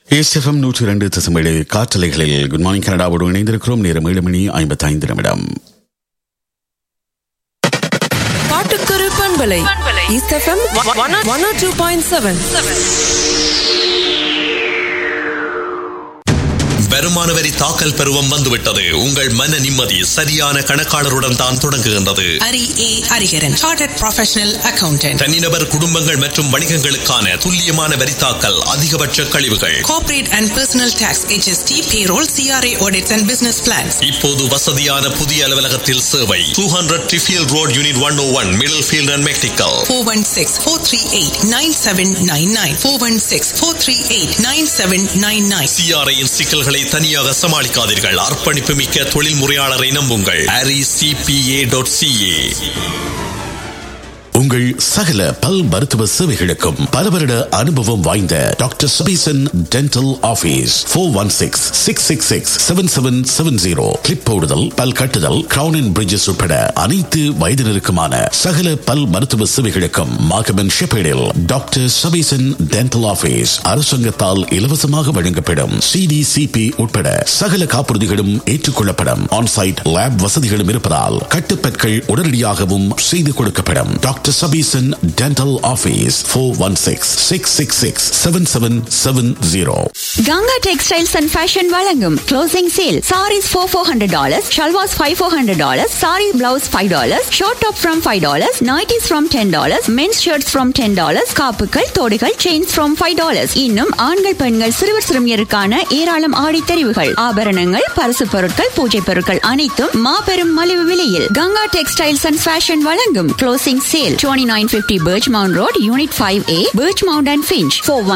SFM 102.7 காற்றலைகளில் good morning கனடாவோடு இணைந்திருக்கிறோம். நேரம் 7:55. பாட்டுக்கரு பண்பலை எஸ்எஃப்எம் 102.7. வருமான வரி தாக்கல் பருவம் வந்துவிட்டது. உங்கள் மன நிம்மதி சரியான கணக்காளருடன் தான் தொடங்குகின்றது. Hariharan chartered professional accountant. தனிநபர், குடும்பங்கள் மற்றும் வணிகங்களுக்கான துல்லியமான வரி தாக்கல், அதிகபட்ச கழிவுகள், corporate and personal tax, HST, payroll, CRA audits and business plans. இப்போது வசதியான புதிய அலுவலகத்தில் சேவை. 200 Triffield Road, Unit 101, Middlefield and Mexico. 416-438-9799. 416-438-9799. CRAயின் சிக்கல்களை தனியாக சமாளிக்காதீர்கள். அர்ப்பணிப்பு மிக்க தொழில் முறையாளரை நம்புங்கள். harrycpa.ca. உங்கள் சகல பல் மருத்துவ சேவைகளுக்கும் பல வருட அனுபவம் வாய்ந்த doctor Sabesan dental office. 416-666-7770. Clip போடுதல், பல் கட்டுதல், கிரவுன் அண்ட் பிரிட்ஜஸ் உட்பட அனைத்து வயதினருக்குமான சகல பல் மருத்துவ சேவைகளுக்கும் மாகமன் ஷெப்பேடில் டாக்டர் சபீசன் டென்டல் ஆபீஸ் அரசாங்கத்தால் இலவசமாக வழங்கப்படும் CDCP உட்பட சகல காப்புறுதிகளும் ஏற்றுக்கொள்ளப்படும். ஆன்சைட் லேப் வசதிகளும் இருப்பதால் கட்டுப்பற்கள் உடனடியாகவும் செய்து கொடுக்கப்படும். Doctor Sabesan dental office. 416-666-7770. Ganga textiles and fashion வழங்கும் closing sale. Saris $400, shalwars $500, sorry blouse $5, short top from $5, nighties from $10, men's shirts from $10, காப்புகள், தோடுகள், chains from $5. இன்னும் ஆண்கள், பெண்கள், சிறுவர் சிறுமியருக்கான ஏராளம் ஆடை தெரிவுகள், ஆபரணங்கள், பரிசு பொருட்கள், பூஜை பொருட்கள் அனைத்தும் மாபெரும் மலிவு விலையில் கங்கா டெக்ஸ்டைல்ஸ் அண்ட் ஃபேஷன் வழங்கும் closing sale. 2950 Birchmount Road, Unit 5A, Birchmount and Finch.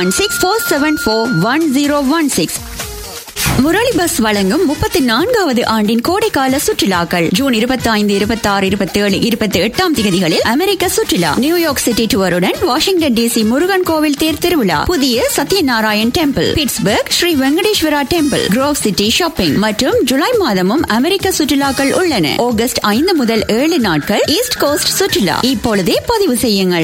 416-474-1016. Murali bus வழங்கும் 34வது ஆண்டின் கோடைக்கால சுற்றுலாக்கள் ஜூன் 25, 26, 27, 28 தேதிகளில் அமெரிக்க சுற்றுலா, New York city டூருடன் Washington DC Murugan கோவில் தேர் திருவிழா, புதிய Satyanarayan temple, Pittsburgh Sri Venkateswara temple, grove city shopping மற்றும் ஜூலை மாதமும் அமெரிக்க சுற்றுலாக்கள் உள்ளன. ஆகஸ்ட் 5 முதல் 7 நாட்கள் ஈஸ்ட் கோஸ்ட் சுற்றுலா. இப்பொழுதே பதிவு செய்யுங்கள்.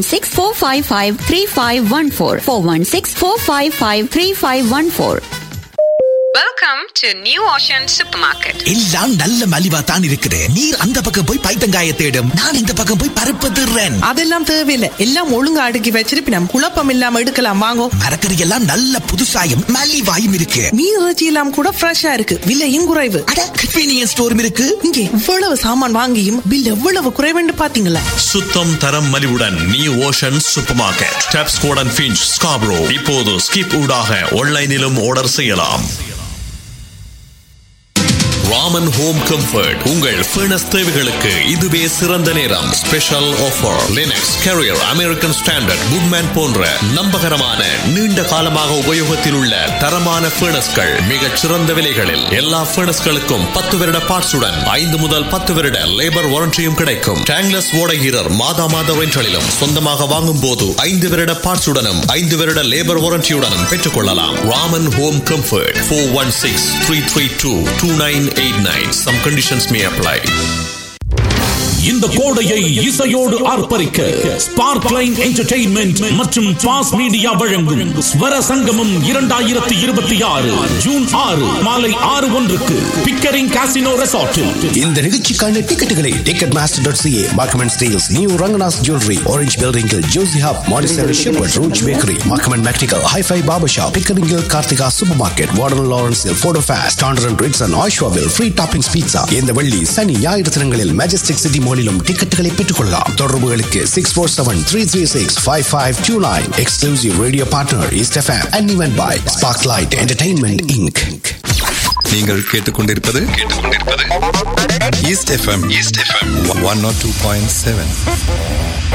416-455-3514. 416-455-3514. Welcome to New Ocean Supermarket. எல்லாம் நல்ல மலிவா தான் இருக்குது. நீர் அந்த பக்கம் போய் பைத்தங்காய தேடும், நான் இந்த பக்கம் போய் பருப்பு திருறேன். அதெல்லாம் தேவையில்லை, எல்லாம் ஒழுங்கா அடுக்கி வச்சிருப்பி நம்ம குழப்பம் இல்லாம எடுக்கலாம். வாங்கோ. மரக்கறி எல்லாம் நல்ல புதுசாயும் மலிவாயும் இருக்கு. மீன் இறைச்சி எல்லாம் கூட ஃப்ரெஷ்ஷா இருக்கு, விலையும் குறைவு. அட கன்வீனியன்ஸ் ஸ்டோரும் இருக்கு. இங்கே இவ்வளவு சாமான் வாங்கியும் பில் எவ்வளவு குறைவுன்னு பாத்தீங்களா? சுத்தம், தரம், மலிவுடன் new ocean super market, Tapscott and Finch, Scarborough. இப்போது ஸ்கிப் ஊடாக ஆன்லைனிலும் ஆர்டர் செய்யலாம். ராமன் ஹோம் கம்ஃபர்ட் உங்கள் ஃபர்னஸ் தேவைகளுக்கு இதுவே சிறந்த நேரம். Special offer. Linux, carrier, American standard, Goodman போன்ற நம்பகரமான நீண்ட காலமாக உபயோகத்தில் உள்ள தரமான ஃபர்னஸ்கள் மிகச் சிறந்த விலைகளில். எல்லா ஃபர்னஸ்களுக்கும் 10 வருட பார்ட்ஸுடன் 5 முதல் 10 வருட லேபர் வாரண்டியும் கிடைக்கும். டேங்லஸ் ஓடகீரர் மாதா ரெண்டலிலும் சொந்தமாக வாங்கும் போது 5 வருட பார்ட்ஸுடனும் 5 வருட லேபர் வாரண்டியுடனும் பெற்றுக் கொள்ளலாம். Raman home comfort. 416-332-2989. Some conditions may apply. இந்த கோடையை இசையோடு ஆர்ப்பரிக்க ஸ்பார்க்லைன் என்டர்டெயின்மெண்ட் மற்றும் பாஸ் மீடியா வழங்கும் ஸ்வர சங்கமம் 2026 ஜூன் 6 மாலை 6:01 பிக்கரிங் காசினோ ரெசார்ட்டில். இந்த நிகழ்ச்சிக்கான டிக்கெட்டுகளை ticketmaster.ca, Markman Steels, New Ranganas Jewelry, Orange Building, Josie Hub, Montessori Shepherd, Rouge Bakery, Markman Mexico, Hi-Fi Barbershop, Pickering, Karthika Supermarket, Warden Lawrence, Photo Fast, Standard and Ritz and Ashwaville, Free Toppings Pizza. இந்த வெள்ளி சனி ஞாயிறு தினங்களில் Majestic City Mallilum டிக்கெட்டுகளை பெற்றுக்கொள்ளலாம். தொடர்புகளுக்கு 647-336-5529. Exclusive radio partner East FM and event by Sparklight Entertainment Inc. நீங்கள் கேட்டுக்கொண்டிருப்பது East FM 102.7.